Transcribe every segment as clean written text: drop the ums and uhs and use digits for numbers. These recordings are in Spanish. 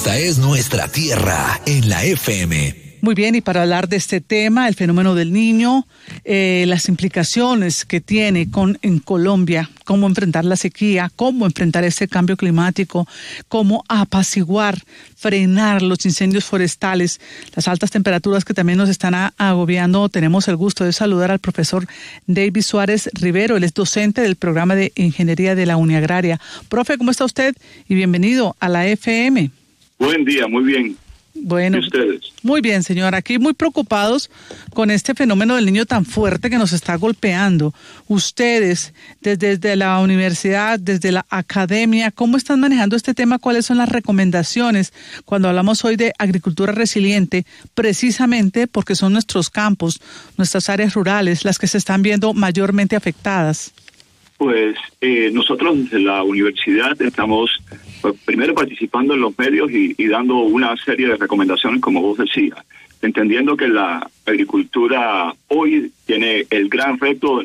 Esta es nuestra tierra en la FM. Muy bien, y para hablar de este tema, el fenómeno del niño, las implicaciones que tiene en Colombia, cómo enfrentar la sequía, cómo enfrentar este cambio climático, cómo apaciguar, frenar los incendios forestales, las altas temperaturas que también nos están agobiando. Tenemos el gusto de saludar al profesor David Suárez Rivero. Él es docente del programa de Ingeniería de la Uniagraria. Profe, ¿cómo está usted? Y bienvenido a la FM. Buen día, muy bien. Bueno, ¿y ustedes? Muy bien, señor. Aquí muy preocupados con este fenómeno del niño tan fuerte que nos está golpeando. Ustedes, desde la universidad, desde la academia, ¿cómo están manejando este tema? ¿Cuáles son las recomendaciones cuando hablamos hoy de agricultura resiliente? Precisamente porque son nuestros campos, nuestras áreas rurales, las que se están viendo mayormente afectadas. Pues nosotros desde la universidad estamos primero participando en los medios y dando una serie de recomendaciones, como vos decías, entendiendo que la agricultura hoy tiene el gran reto,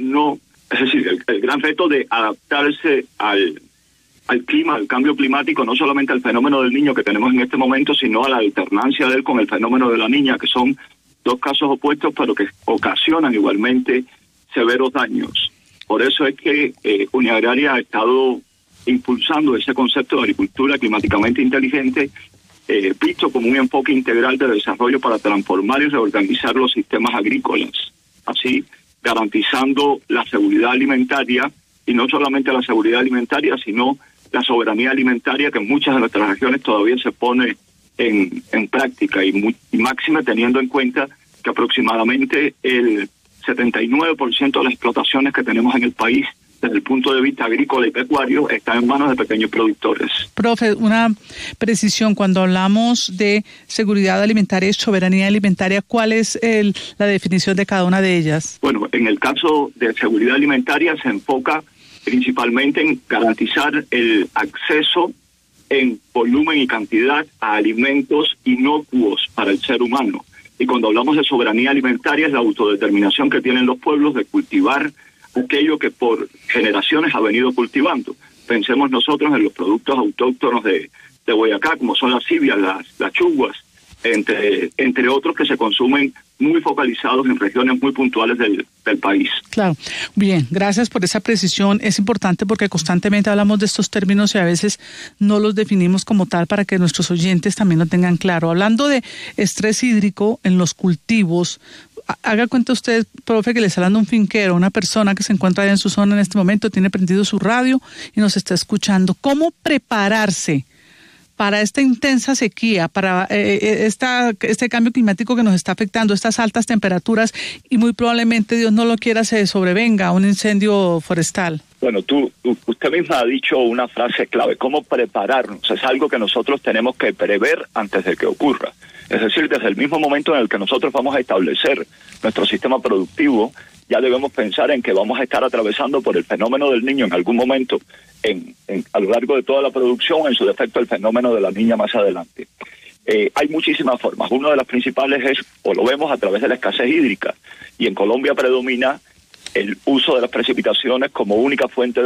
el gran reto de adaptarse al clima, al cambio climático, no solamente al fenómeno del niño que tenemos en este momento, sino a la alternancia de él con el fenómeno de la niña, que son dos casos opuestos, pero que ocasionan igualmente severos daños. Por eso es que Uniagraria ha estado impulsando ese concepto de agricultura climáticamente inteligente, visto como un enfoque integral de desarrollo para transformar y reorganizar los sistemas agrícolas, así garantizando la seguridad alimentaria, y no solamente la seguridad alimentaria, sino la soberanía alimentaria que en muchas de nuestras regiones todavía se pone en práctica, y máxima teniendo en cuenta que aproximadamente el 79% de las explotaciones que tenemos en el país, desde el punto de vista agrícola y pecuario, están en manos de pequeños productores. Profe, una precisión, cuando hablamos de seguridad alimentaria y soberanía alimentaria, ¿cuál es la definición de cada una de ellas? Bueno, en el caso de seguridad alimentaria se enfoca principalmente en garantizar el acceso en volumen y cantidad a alimentos inocuos para el ser humano. Y cuando hablamos de soberanía alimentaria es la autodeterminación que tienen los pueblos de cultivar aquello que por generaciones ha venido cultivando. Pensemos nosotros en los productos autóctonos de Boyacá, como son las civias, las chuguas, entre otros que se consumen muy focalizados en regiones muy puntuales del país. Claro. Bien, gracias por esa precisión. Es importante porque constantemente hablamos de estos términos y a veces no los definimos como tal para que nuestros oyentes también lo tengan claro. Hablando de estrés hídrico en los cultivos, haga cuenta usted, profe, que le está hablando un finquero, una persona que se encuentra allá en su zona en este momento, tiene prendido su radio y nos está escuchando. ¿Cómo prepararse para esta intensa sequía, para este cambio climático que nos está afectando, estas altas temperaturas y muy probablemente, Dios no lo quiera, se sobrevenga un incendio forestal? Bueno, usted misma ha dicho una frase clave, ¿cómo prepararnos? Es algo que nosotros tenemos que prever antes de que ocurra. Es decir, desde el mismo momento en el que nosotros vamos a establecer nuestro sistema productivo, ya debemos pensar en que vamos a estar atravesando por el fenómeno del niño en algún momento, a lo largo de toda la producción, en su defecto el fenómeno de la niña más adelante. Hay muchísimas formas. Una de las principales es, o lo vemos a través de la escasez hídrica, y en Colombia predomina el uso de las precipitaciones como única fuente de